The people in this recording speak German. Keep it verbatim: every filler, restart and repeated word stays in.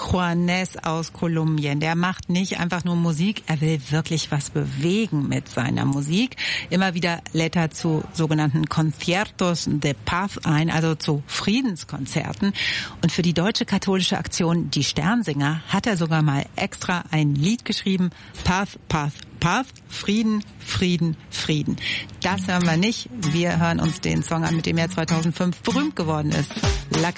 Juanes aus Kolumbien. Der macht nicht einfach nur Musik, er will wirklich was bewegen mit seiner Musik. Immer wieder lädt er zu sogenannten Conciertos de Paz ein, also zu Friedenskonzerten. Und für die deutsche katholische Aktion Die Sternsinger hat er sogar mal extra ein Lied geschrieben, Paz, Paz, Paz, Frieden, Frieden, Frieden. Das hören wir nicht. Wir hören uns den Song an, mit dem er zweitausendfünf berühmt geworden ist. La